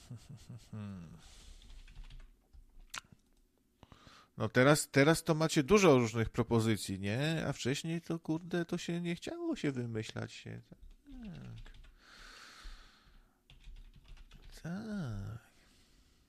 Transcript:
No teraz to macie dużo różnych propozycji, nie? A wcześniej to kurde, to się nie chciało się wymyślać się.